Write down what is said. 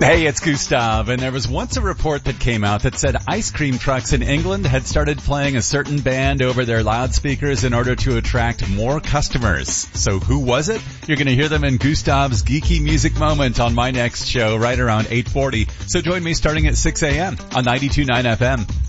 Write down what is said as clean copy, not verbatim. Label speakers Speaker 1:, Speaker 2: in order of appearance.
Speaker 1: Hey, it's Gustav, and there was once a report that came out that said ice cream trucks in England had started playing a certain band over their loudspeakers in order to attract more customers. So who was it? You're going to hear them in Gustav's Geeky Music Moment on my next show right around 8:40. So join me starting at 6 a.m. on 92.9 FM.